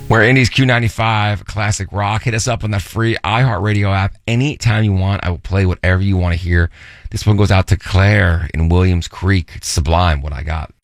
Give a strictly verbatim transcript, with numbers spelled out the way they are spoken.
We're Indies Q ninety-five Classic Rock. Hit us up on the free iHeartRadio app anytime you want. I will play whatever you want to hear. This one goes out to Claire in Williams Creek. It's sublime what I got.